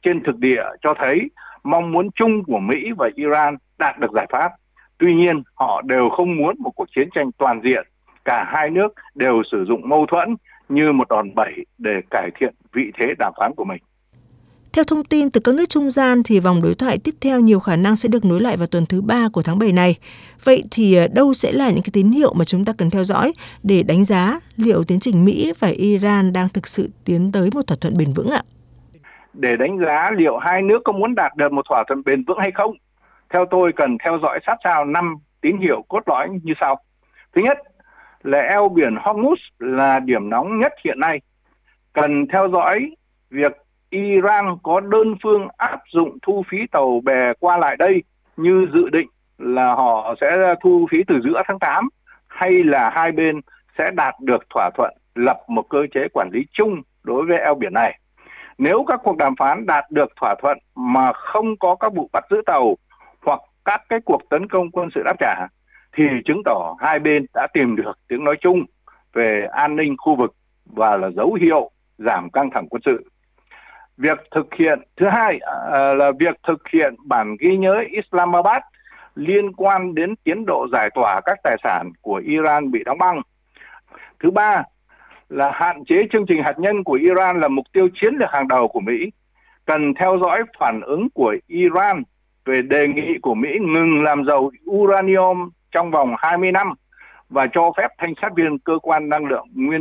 trên thực địa cho thấy mong muốn chung của Mỹ và Iran đạt được giải pháp. Tuy nhiên, họ đều không muốn một cuộc chiến tranh toàn diện. Cả hai nước đều sử dụng mâu thuẫn như một đòn bẩy để cải thiện vị thế đàm phán của mình. Theo thông tin từ các nước trung gian thì vòng đối thoại tiếp theo nhiều khả năng sẽ được nối lại vào tuần thứ 3 của tháng 7 này. Vậy thì đâu sẽ là những cái tín hiệu mà chúng ta cần theo dõi để đánh giá liệu tiến trình Mỹ và Iran đang thực sự tiến tới một thỏa thuận bền vững ạ? Để đánh giá liệu hai nước có muốn đạt được một thỏa thuận bền vững hay không, theo tôi cần theo dõi sát sao 5 tín hiệu cốt lõi như sau. Thứ nhất là eo biển Hormuz là điểm nóng nhất hiện nay. Cần theo dõi việc Iran có đơn phương áp dụng thu phí tàu bè qua lại đây như dự định là họ sẽ thu phí từ giữa tháng 8, hay là hai bên sẽ đạt được thỏa thuận lập một cơ chế quản lý chung đối với eo biển này. Nếu các cuộc đàm phán đạt được thỏa thuận mà không có các vụ bắt giữ tàu hoặc các cái cuộc tấn công quân sự đáp trả thì chứng tỏ hai bên đã tìm được tiếng nói chung về an ninh khu vực và là dấu hiệu giảm căng thẳng quân sự. Việc thực hiện thứ hai là việc thực hiện bản ghi nhớ Islamabad liên quan đến tiến độ giải tỏa các tài sản của Iran bị đóng băng. Thứ ba là hạn chế chương trình hạt nhân của Iran là mục tiêu chiến lược hàng đầu của Mỹ. Cần theo dõi phản ứng của Iran về đề nghị của Mỹ ngừng làm giàu uranium trong vòng 20 năm và cho phép thanh sát viên cơ quan năng lượng nguyên